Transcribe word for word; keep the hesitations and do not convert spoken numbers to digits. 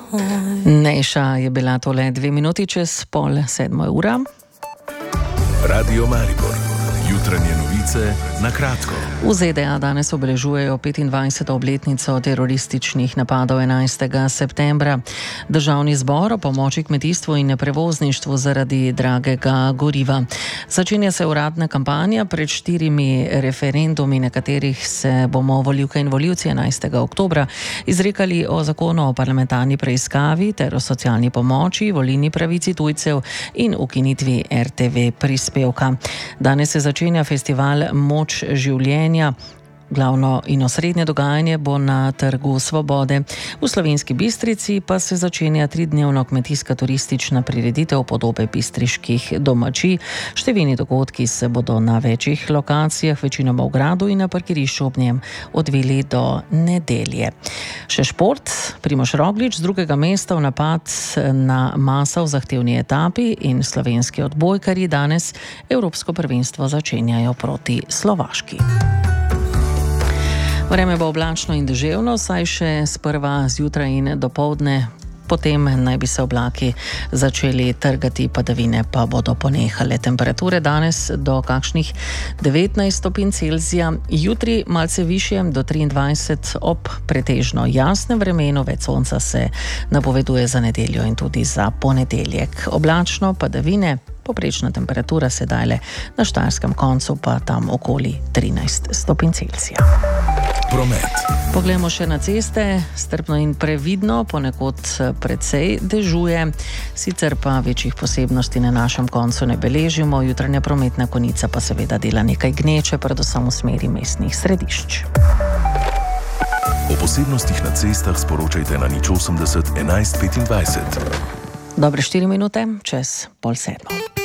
Nejša je bila tole dve minuti čez pol sedmo ura. Radio Maribor. Jutranje novice na kratko. V Z D A danes obeležujejo petindvajseto obletnico terorističnih napadov enajstega septembra. Državni zbor o pomoči kmetijstvu in prevozništvu zaradi dragega goriva. Začenja se uradna kampanja pred štirimi referendumi, na katerih se bomo volivke in volivci enajstega oktobra izrekali o zakonu o parlamentarni preiskavi ter o socialni pomoči, volilni pravici tujcev in ukinitvi R T V prispevka. Danes se začenja festival Moč življenja. Glavno in osrednje dogajanje bo na Trgu Svobode. V Slovenski Bistrici pa se začenja tridnevno kmetijska turistična prireditev podobe bistriških domačij. Številni dogodki se bodo na večjih lokacijah, večinoma v gradu in na parkirišču ob njem, odvili do nedelje. Še šport. Primož Roglič z drugega mesta v napad na Masa v zahtevni etapi in slovenski odbojkarji danes Evropsko prvenstvo začenjajo proti Slovaški. Vreme bo oblačno in deževno, saj še sprva zjutraj in dopoldne, potem naj bi se oblaki začeli trgati, padavine pa bodo ponehale. Temperature danes do kakšnih devetnajst stopinj Celzija, jutri malce višje do triindvajset ob pretežno jasnem vremenu, več sonca se napoveduje za nedeljo in tudi za ponedeljek. Oblačno, padavine, poprečna temperatura sedajle na štajerskem koncu pa tam okoli trinajst stopinj Celzija. Promet. Poglejmo še na ceste, strpno in previdno, ponekod precej dežuje, sicer pa večjih posebnosti na našem koncu ne beležimo, jutranja prometna konica pa seveda dela nekaj gneče, predvsem v smeri mestnih središč. O posebnostih na cestah sporočajte na nič osemdeset enajst petindvajset. Dobre štiri minute čez pol sedmo.